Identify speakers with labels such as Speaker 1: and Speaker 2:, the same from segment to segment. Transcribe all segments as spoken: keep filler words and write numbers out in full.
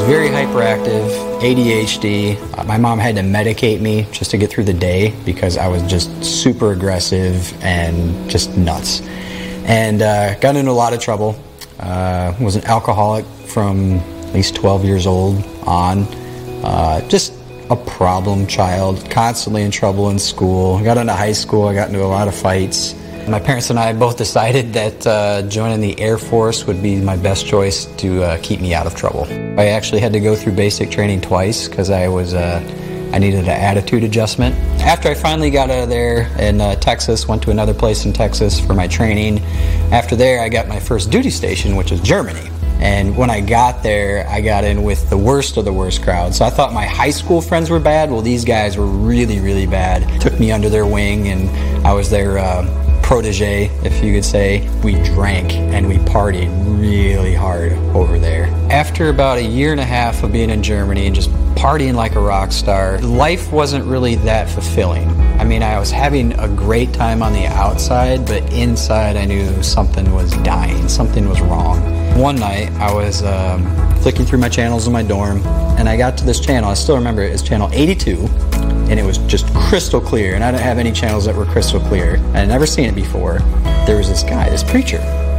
Speaker 1: very hyperactive, A D H D. Uh, my mom had to medicate me just to get through the day because I was just super aggressive and just nuts. And uh, got into a lot of trouble. Uh, was an alcoholic from at least twelve years old on. Uh, just a problem child, constantly in trouble in school. Got into high school, I got into a lot of fights. My parents and I both decided that uh, joining the Air Force would be my best choice to uh, keep me out of trouble. I actually had to go through basic training twice because I was uh, I needed an attitude adjustment. After I finally got out of there in uh, Texas, went to another place in Texas for my training. After there, I got my first duty station, which was Germany. And when I got there, I got in with the worst of the worst crowd. So I thought my high school friends were bad. Well, these guys were really, really bad. Took me under their wing, and I was their uh, protege, if you could say. We drank and we partied really hard over there. After about a year and a half of being in Germany and just partying like a rock star, life wasn't really that fulfilling. I mean, I was having a great time on the outside, but inside I knew something was dying, something was wrong. One night I was um, flicking through my channels in my dorm, and I got to this channel. I still remember it. It's channel eighty-two, and it was just crystal clear, and I didn't have any channels that were crystal clear. I had never seen it before. There was this guy, this preacher,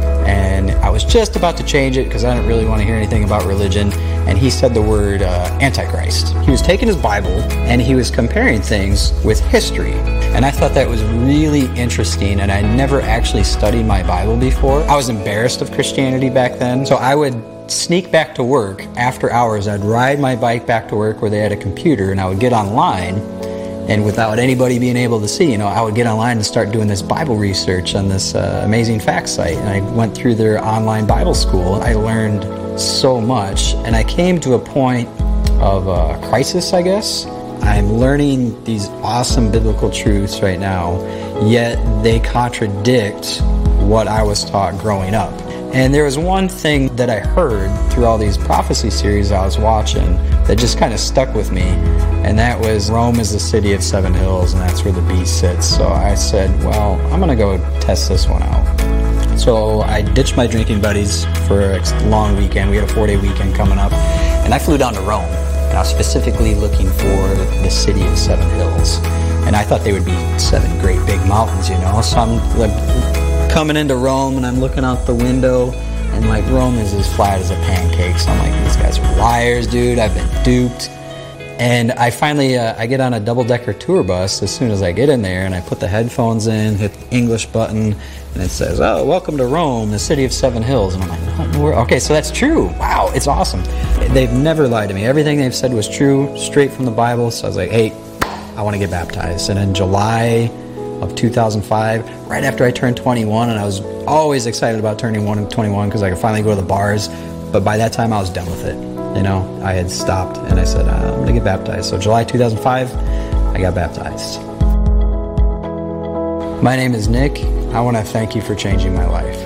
Speaker 1: and I was just about to change it because I didn't really want to hear anything about religion, and he said the word uh, Antichrist. He was taking his Bible and he was comparing things with history, and I thought that was really interesting, and I never actually studied my Bible before. I was embarrassed of Christianity back then, so I would sneak back to work after hours. I'd ride my bike back to work where they had a computer, and I would get online, and without anybody being able to see, you know, I would get online and start doing this Bible research on this uh, Amazing Facts site. And I went through their online Bible school. I learned so much, and I came to a point of uh, crisis, I guess. I'm learning these awesome biblical truths right now, yet they contradict what I was taught growing up. And there was one thing that I heard through all these prophecy series I was watching that just kind of stuck with me, and that was Rome is the city of seven hills, and that's where the beast sits. So I said, well, I'm going to go test this one out. So I ditched my drinking buddies for a long weekend. We had a four-day weekend coming up, and I flew down to Rome, and I was specifically looking for the city of seven hills. And I thought they would be seven great big mountains, you know. So I'm like, coming into Rome, and I'm looking out the window, and like Rome is as flat as a pancake. So I'm like, these guys are liars, dude. I've been duped. And I finally, uh, I get on a double-decker tour bus as soon as I get in there, and I put the headphones in, hit the English button, and it says, oh, welcome to Rome, the city of seven hills. And I'm like, what in the world? Okay, so that's true. Wow, it's awesome. They've never lied to me. Everything they've said was true, straight from the Bible. So I was like, hey, I want to get baptized. And in July of two thousand five, right after I turned twenty-one, and I was always excited about turning one and twenty-one because I could finally go to the bars, but by that time I was done with it. You know, I had stopped, and I said, I'm going to get baptized. So July two thousand five, I got baptized. My name is Nick. I want to thank you for changing my life.